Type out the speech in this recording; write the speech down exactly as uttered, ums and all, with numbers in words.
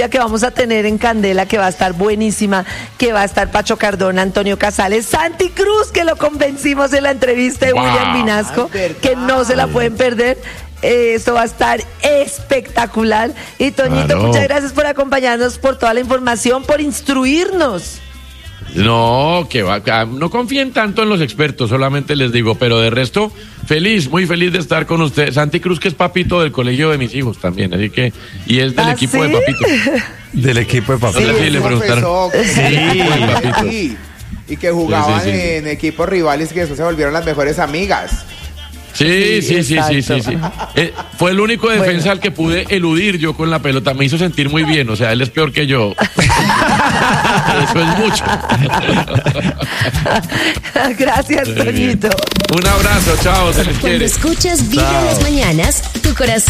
que vamos a tener en Candela, que va a estar buenísima, que va a estar Pacho Cardona, Antonio Casales, Santi Cruz, que lo convencimos en la entrevista de wow. William Vinasco, que no se la pueden perder. Eh, esto va a estar espectacular. Y Toñito, claro. muchas gracias por acompañarnos, por toda la información, por instruirnos. No, que va, no confíen tanto en los expertos, solamente les digo, pero de resto, feliz, muy feliz de estar con ustedes. Santi Cruz, que es papito del colegio de mis hijos también, así que, y es del ¿Ah, equipo sí? de papito. Del equipo de papito. Sí, sí, le preguntaron. Sí, sí. Y que jugaban sí, sí, sí. en equipos rivales y que después se volvieron las mejores amigas. Sí, sí, sí, sí, sí, sí. Eh, fue el único defensa bueno. al que pude eludir yo con la pelota. Me hizo sentir muy bien, o sea, él es peor que yo. Eso es mucho. Gracias, Toñito. Un abrazo, chao, se les quiere. Cuando escuchas Vibra en las mañanas, tu corazón